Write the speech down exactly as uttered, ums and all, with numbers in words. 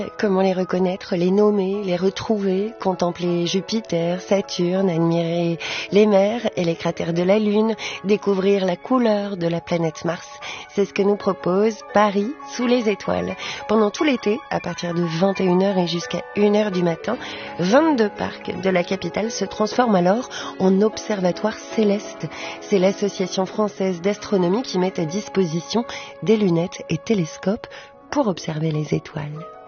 Comment les reconnaître, les nommer, les retrouver, contempler Jupiter, Saturne, admirer les mers et les cratères de la Lune, découvrir la couleur de la planète Mars. C'est ce que nous propose Paris sous les étoiles. Pendant tout l'été, à partir de vingt et une heures et jusqu'à une heure du matin, vingt-deux parcs de la capitale se transforment alors en observatoires célestes. C'est l'association française d'astronomie qui met à disposition des lunettes et télescopes pour observer les étoiles.